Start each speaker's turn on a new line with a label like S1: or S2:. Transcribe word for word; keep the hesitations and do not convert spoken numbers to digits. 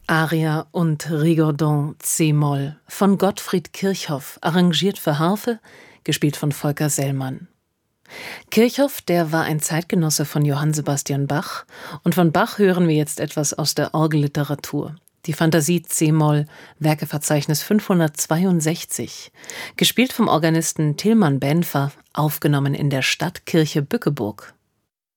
S1: Aria und Rigodon c-Moll von Gottfried Kirchhoff, arrangiert für Harfe, gespielt von Volker Sellmann. Kirchhoff, der war ein Zeitgenosse von Johann Sebastian Bach, und von Bach hören wir jetzt etwas aus der Orgelliteratur. Die Fantasie c-Moll, Werkeverzeichnis fünfhundertzweiundsechzig, gespielt vom Organisten Tilman Benfer, aufgenommen in der Stadtkirche Bückeburg.